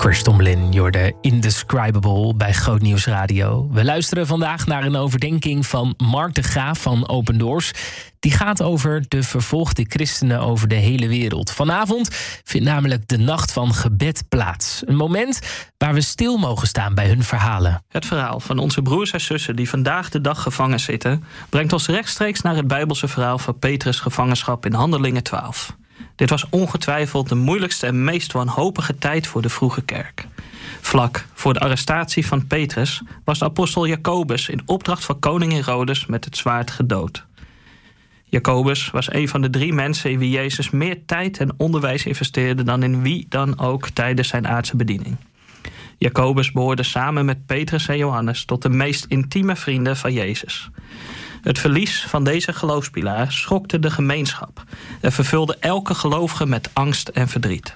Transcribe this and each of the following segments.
Chris Tomlin, Jorde Indescribable bij Groot Nieuws Radio. We luisteren vandaag naar een overdenking van Mark de Graaf van Open Doors. Die gaat over de vervolgde christenen over de hele wereld. Vanavond vindt namelijk de Nacht van Gebed plaats. Een moment waar we stil mogen staan bij hun verhalen. Het verhaal van onze broers en zussen die vandaag de dag gevangen zitten, brengt ons rechtstreeks naar het Bijbelse verhaal van Petrus' gevangenschap in Handelingen 12. Dit was ongetwijfeld de moeilijkste en meest wanhopige tijd voor de vroege kerk. Vlak voor de arrestatie van Petrus was de apostel Jacobus in opdracht van koning Herodes met het zwaard gedood. Jacobus was een van de 3 mensen in wie Jezus meer tijd en onderwijs investeerde dan in wie dan ook tijdens zijn aardse bediening. Jacobus behoorde samen met Petrus en Johannes tot de meest intieme vrienden van Jezus. Het verlies van deze geloofspilaar schokte de gemeenschap en vervulde elke gelovige met angst en verdriet.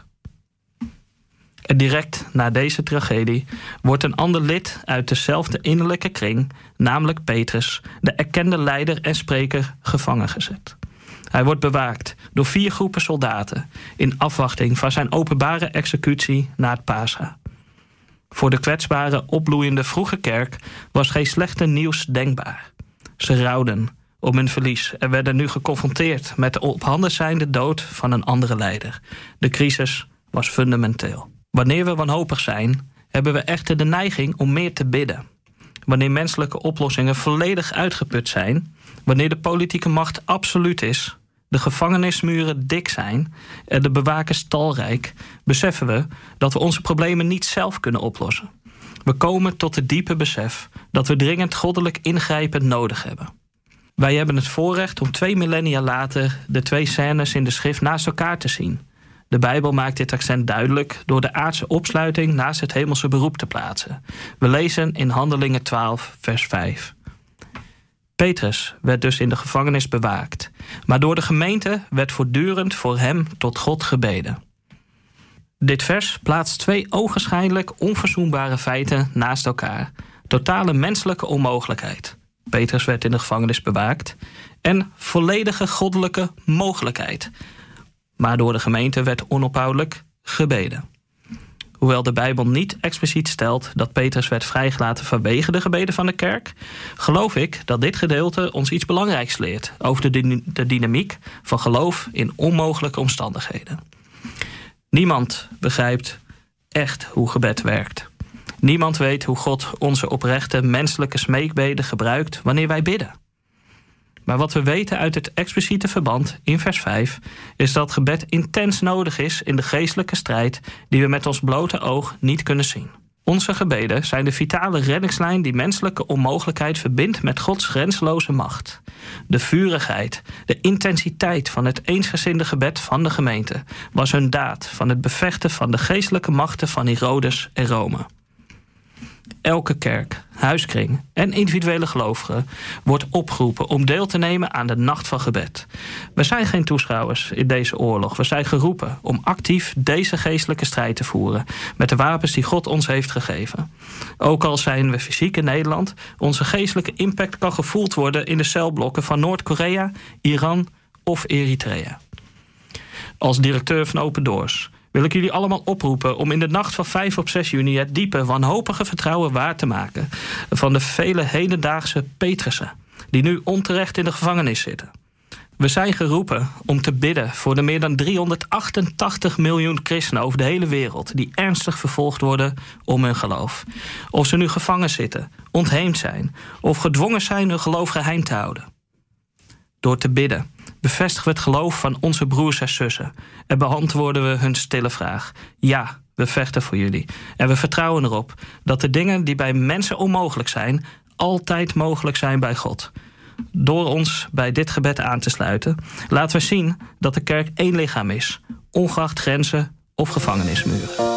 En direct na deze tragedie wordt een ander lid uit dezelfde innerlijke kring, namelijk Petrus, de erkende leider en spreker, gevangen gezet. Hij wordt bewaakt door 4 groepen soldaten in afwachting van zijn openbare executie na het Pascha. Voor de kwetsbare, opbloeiende vroege kerk was geen slechte nieuws denkbaar. Ze rouwden om hun verlies en werden nu geconfronteerd met de op handen zijnde dood van een andere leider. De crisis was fundamenteel. Wanneer we wanhopig zijn, hebben we echter de neiging om meer te bidden. Wanneer menselijke oplossingen volledig uitgeput zijn, wanneer de politieke macht absoluut is, de gevangenismuren dik zijn en de bewakers talrijk, beseffen we dat we onze problemen niet zelf kunnen oplossen. We komen tot het diepe besef dat we dringend goddelijk ingrijpen nodig hebben. Wij hebben het voorrecht om 2 millennia later de 2 scènes in de schrift naast elkaar te zien. De Bijbel maakt dit accent duidelijk door de aardse opsluiting naast het hemelse beroep te plaatsen. We lezen in Handelingen 12, vers 5. Petrus werd dus in de gevangenis bewaakt, maar door de gemeente werd voortdurend voor hem tot God gebeden. Dit vers plaatst 2 ogenschijnlijk onverzoenbare feiten naast elkaar. Totale menselijke onmogelijkheid. Petrus werd in de gevangenis bewaakt. En volledige goddelijke mogelijkheid. Maar door de gemeente werd onophoudelijk gebeden. Hoewel de Bijbel niet expliciet stelt dat Petrus werd vrijgelaten vanwege de gebeden van de kerk, geloof ik dat dit gedeelte ons iets belangrijks leert over de dynamiek van geloof in onmogelijke omstandigheden. Niemand begrijpt echt hoe gebed werkt. Niemand weet hoe God onze oprechte menselijke smeekbeden gebruikt wanneer wij bidden. Maar wat we weten uit het expliciete verband in vers 5... is dat gebed intens nodig is in de geestelijke strijd die we met ons blote oog niet kunnen zien. Onze gebeden zijn de vitale reddingslijn die menselijke onmogelijkheid verbindt met Gods grenzeloze macht. De vurigheid, de intensiteit van het eensgezinde gebed van de gemeente was hun daad van het bevechten van de geestelijke machten van Herodes en Rome. Elke kerk, huiskring en individuele gelovigen wordt opgeroepen om deel te nemen aan de nacht van gebed. We zijn geen toeschouwers in deze oorlog. We zijn geroepen om actief deze geestelijke strijd te voeren met de wapens die God ons heeft gegeven. Ook al zijn we fysiek in Nederland, onze geestelijke impact kan gevoeld worden in de celblokken van Noord-Korea, Iran of Eritrea. Als directeur van Open Doors wil ik jullie allemaal oproepen om in de nacht van 5 op 6 juni het diepe, wanhopige vertrouwen waar te maken van de vele hedendaagse Petrussen die nu onterecht in de gevangenis zitten. We zijn geroepen om te bidden voor de meer dan 388 miljoen christenen over de hele wereld die ernstig vervolgd worden om hun geloof. Of ze nu gevangen zitten, ontheemd zijn of gedwongen zijn hun geloof geheim te houden. Door te bidden bevestigen we het geloof van onze broers en zussen en beantwoorden we hun stille vraag. Ja, we vechten voor jullie. En we vertrouwen erop dat de dingen die bij mensen onmogelijk zijn, altijd mogelijk zijn bij God. Door ons bij dit gebed aan te sluiten, laten we zien dat de kerk één lichaam is, ongeacht grenzen of gevangenismuren.